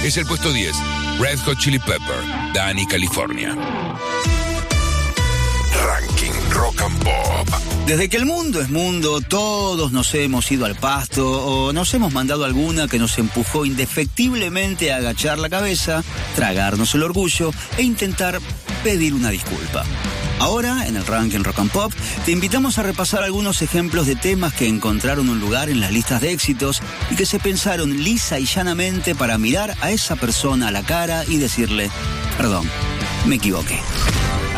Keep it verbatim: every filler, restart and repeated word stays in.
es el puesto diez, Red Hot Chili Pepper, Danny, California. Ranking Rock and Pop. Desde que el mundo es mundo, todos nos hemos ido al pasto o nos hemos mandado alguna que nos empujó indefectiblemente a agachar la cabeza, tragarnos el orgullo e intentar pedir una disculpa. Ahora, en el Ranking Rock and Pop, te invitamos a repasar algunos ejemplos de temas que encontraron un lugar en las listas de éxitos y que se pensaron lisa y llanamente para mirar a esa persona a la cara y decirle, perdón, me equivoqué.